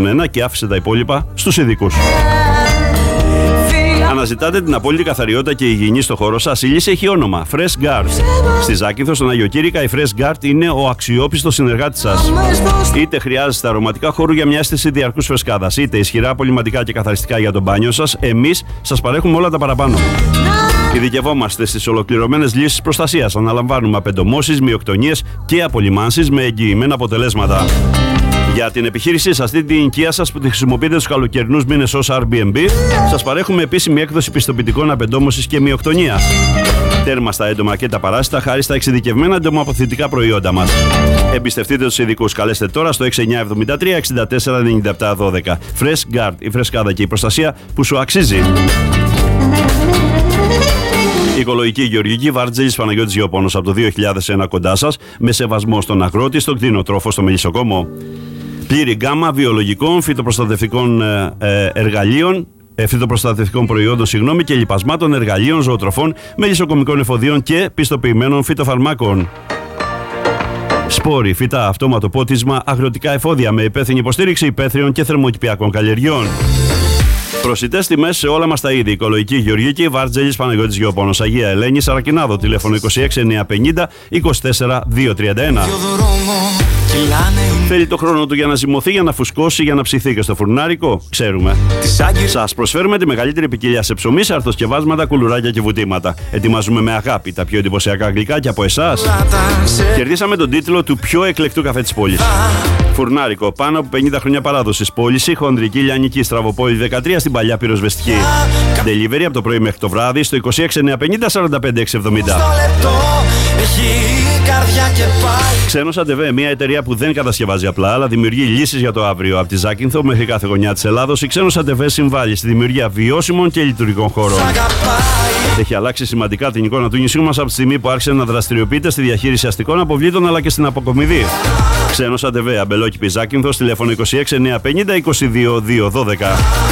ένα και άφησε τα υπόλοιπα στους ειδικούς. Αναζητάτε την απόλυτη καθαριότητα και υγιεινή στο χώρο σας? Η λύση έχει όνομα Fresh Guard. Στη Ζάκυνθο, στον Αγιοκήρυκα, η Fresh Guard είναι ο αξιόπιστος συνεργάτης σας. Είτε χρειάζεστε αρωματικά χώρου για μια αίσθηση διαρκούς φρεσκάδας, είτε ισχυρά απολυματικά και καθαριστικά για το μπάνιο σας, εμείς σας παρέχουμε όλα τα παραπάνω. Ειδικευόμαστε στις ολοκληρωμένες λύσεις προστασίας. Αναλαμβάνουμε απεντομώσεις, μειοκτονίες και απολυμάνσεις με εγγυημένα αποτελέσματα. Για την επιχείρησή σας, την οικία σας που τη χρησιμοποιείτε τους καλοκαιρινούς μήνες ως Airbnb, σας παρέχουμε επίσημη έκδοση πιστοποιητικών απεντόμωσης και μειοκτονίας. Τέρμα στα έντομα και τα παράσιτα χάρη στα εξειδικευμένα εντομοαποθητικά προϊόντα μας. Εμπιστευτείτε τους ειδικούς. Καλέστε τώρα στο 6973 64 97 12. Fresh Guard, η φρεσκάδα και η προστασία που σου αξίζει. Οικολογική γεωργική, Βάρτζελης Παναγιώτης Γεωπόνος από το 2001 κοντά σας, με σεβασμό στον αγρότη, στον κτηνοτρόφο, στο μελισσοκόμο. Πλήρη γκάμα βιολογικών, φυτοπροστατευτικών εργαλείων, φυτοπροστατευτικών προϊόντων και λιπασμάτων, εργαλείων, ζωοτροφών, μελισσοκομικών εφοδίων και πιστοποιημένων φυτοφαρμάκων. Σπόροι, φυτά, αυτόματο πότισμα, αγροτικά εφόδια με υπεύθυνη υποστήριξη υπαίθριων και θερμοκηπιακών καλλιεργειών. Προσιτές τιμές σε όλα μας τα είδη. Οικολογική γεωργική, Βάρτζελης Παναγιώτης Γεωπόνος, Αγία Ελένη, Σαρακινάδο, τηλέφωνο 26 950 24 231. Θέλει το χρόνο του για να ζυμωθεί, για να φουσκώσει, για να ψηθεί και στο φουρνάρικο? Ξέρουμε. Σας προσφέρουμε τη μεγαλύτερη ποικιλία σε ψωμί, σε αρθοσκευάσματα, κουλουράκια και βουτήματα. Ετοιμάζουμε με αγάπη τα πιο εντυπωσιακά γλυκάκια από εσάς. Κερδίσαμε τον τίτλο του πιο εκλεκτού καφέ της πόλης. Φουρνάρικο, πάνω από 50 χρόνια παράδοσης. Πώληση χονδρική Λιανική, Στραβοπόλη 13 στην παλιά πυροσβεστική. Delivery από το πρωί μέχρι το βράδυ στο 26 950 45 670. Ξένος ΑΤΒ, μια εταιρεία που δεν κατασκευάζει απλά, αλλά δημιουργεί λύσεις για το αύριο. Από τη Ζάκυνθο μέχρι κάθε γωνιά της Ελλάδος, η Ξένος ΑΤΒ συμβάλλει στη δημιουργία βιώσιμων και λειτουργικών χώρων. Έχει αλλάξει σημαντικά την εικόνα του νησιού μας από τη στιγμή που άρχισε να δραστηριοποιείται στη διαχείριση αστικών αποβλήτων αλλά και στην αποκομιδή. Ξένος ΑΤΒ, Αμπελόκηπη Ζάκυνθος, τηλέφωνο 26 950 22 212.